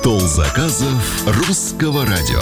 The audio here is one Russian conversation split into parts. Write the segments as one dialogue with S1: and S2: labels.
S1: Стол заказов русского радио.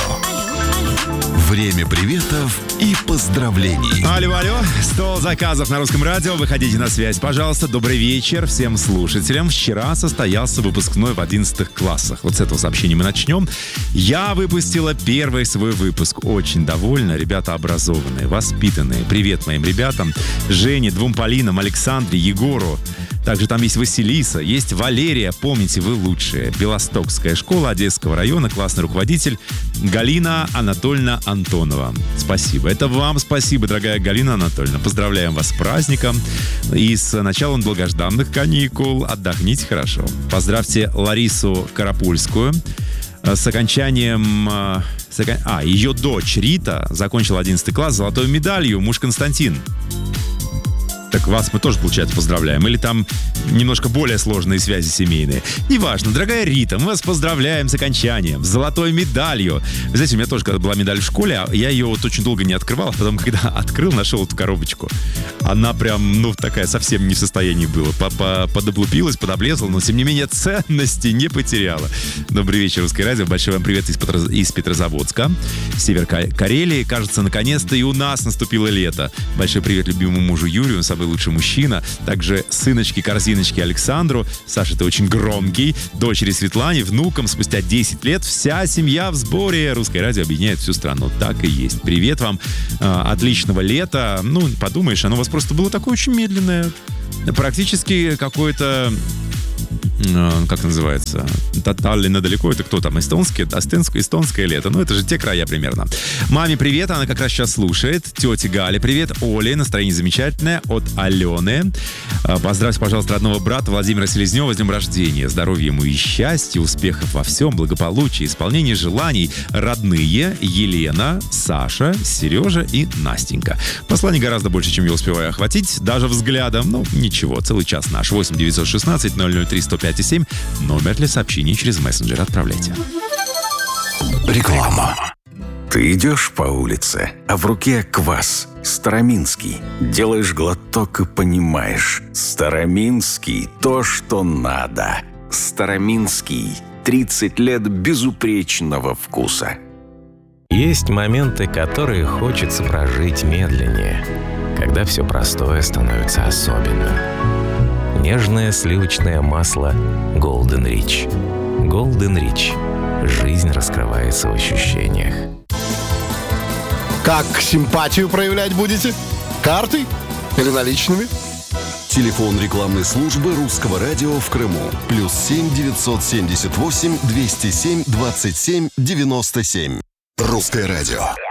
S1: Время приветов и поздравлений.
S2: Алло, стол заказов на русском радио. Выходите на связь, пожалуйста. Добрый вечер всем слушателям. Вчера состоялся выпускной в 11 классах. Вот с этого сообщения мы начнем. Я выпустила первый свой выпуск. Очень довольна. Ребята образованные, воспитанные. Привет моим ребятам. Жене, двум Полинам, Александре, Егору. Также там есть Василиса, есть Валерия. Помните, вы лучшие. Белостокская школа Одесского района. Классный руководитель Галина Анатольевна Антонова. Спасибо. Это вам спасибо, дорогая Галина Анатольевна. Поздравляем вас с праздником и с началом долгожданных каникул. Отдохните хорошо. Поздравьте Ларису Карапульскую с окончанием... ее дочь Рита закончила 11 класс с золотой медалью. Муж Константин. Так вас мы тоже, получается, поздравляем. Или там немножко более сложные связи семейные. Неважно. Дорогая Рита, мы вас поздравляем с окончанием, с золотой медалью. Вы знаете, у меня тоже когда была медаль в школе, я ее вот очень долго не открывал, а потом, когда открыл, нашел эту коробочку. Она прям, такая совсем не в состоянии была. Подоблупилась, подоблезла, но, тем не менее, ценности не потеряла. Добрый вечер, Русское радио. Большой вам привет из Петрозаводска, север Карелии. Кажется, наконец-то и у нас наступило лето. Большой привет любимому мужу Юрию, он самый лучший мужчина. Также сыночке-корзиночке Александру. Саша, ты очень громкий. Дочери Светлане, внукам спустя 10 лет. Вся семья в сборе. Русское радио объединяет всю страну. Так и есть. Привет вам. Отличного лета. Подумаешь, оно у вас просто было такое очень медленное. Практически какое-то... как называется? Тотально далеко. Это кто там? Эстонское лето. Это же те края примерно. Маме привет, она как раз сейчас слушает. Тете Гале привет. Оле, настроение замечательное. От Алены. Поздравьте, пожалуйста, родного брата Владимира Селезнева с днем рождения. Здоровья ему и счастья, успехов во всем, благополучия, исполнения желаний. Родные Елена, Саша, Сережа и Настенька. Посланий гораздо больше, чем я успеваю охватить. Даже взглядом. Ничего, целый час наш. 8 916 003 105 7. Номер для сообщений через мессенджер отправляйте.
S1: Реклама.
S3: Ты идешь по улице, а в руке квас. Староминский. Делаешь глоток и понимаешь. Староминский – то, что надо. Староминский. 30 лет безупречного вкуса.
S4: Есть моменты, которые хочется прожить медленнее, когда все простое становится особенным. Нежное сливочное масло Golden Rich. Golden Rich. Жизнь раскрывается в ощущениях.
S5: Как симпатию проявлять будете? Картой или наличными?
S1: Телефон рекламной службы Русского радио в Крыму. +7 978 207 27 97. Русское радио.